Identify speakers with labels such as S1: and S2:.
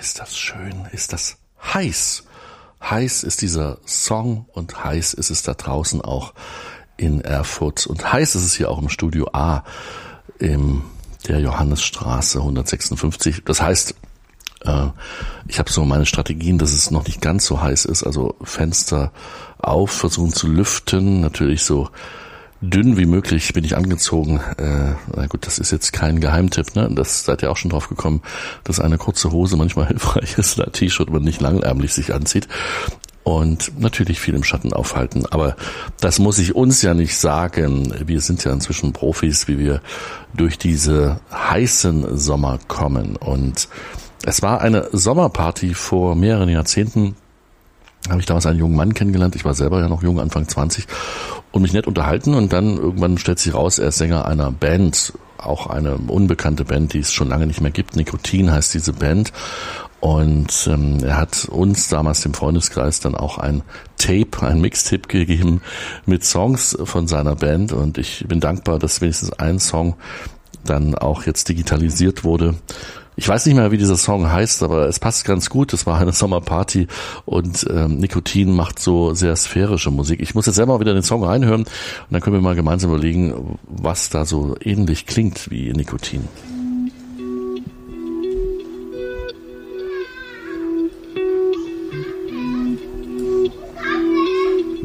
S1: ist das schön, ist das heiß. Heiß ist dieser Song und heiß ist es da draußen auch in Erfurt. Und heiß ist es hier auch im Studio A in der Johannesstraße 156. Das heißt, ich habe so meine Strategien, dass es noch nicht ganz so heiß ist. Also Fenster auf, versuchen zu lüften, natürlich so dünn wie möglich bin ich angezogen. Na gut, das ist jetzt kein Geheimtipp, ne? Das seid ihr auch schon drauf gekommen, dass eine kurze Hose manchmal hilfreich ist, ein T-Shirt man nicht langärmlich sich anzieht. Und natürlich viel im Schatten aufhalten. Aber das muss ich uns ja nicht sagen. Wir sind ja inzwischen Profis, wie wir durch diese heißen Sommer kommen. Und es war eine Sommerparty vor mehreren Jahrzehnten. Habe ich damals einen jungen Mann kennengelernt. Ich war selber ja noch jung, Anfang 20. Und mich nett unterhalten. Und dann irgendwann stellt sich raus, er ist Sänger einer Band. Auch eine unbekannte Band, die es schon lange nicht mehr gibt. Nikotin heißt diese Band. Und er hat uns damals, dem Freundeskreis, dann auch ein Mixtape gegeben mit Songs von seiner Band. Und ich bin dankbar, dass wenigstens ein Song dann auch jetzt digitalisiert wurde. Ich weiß nicht mehr, wie dieser Song heißt, aber es passt ganz gut. Es war eine Sommerparty und Nikotin macht so sehr sphärische Musik. Ich muss jetzt selber mal wieder den Song reinhören und dann können wir mal gemeinsam überlegen, was da so ähnlich klingt wie Nikotin.